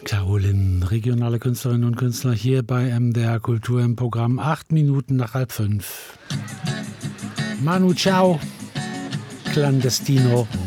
Carolin, regionale Künstlerinnen und Künstler hier bei MDR Kultur im Programm 8 Minuten nach 4:30. Manu Chao, Clandestino.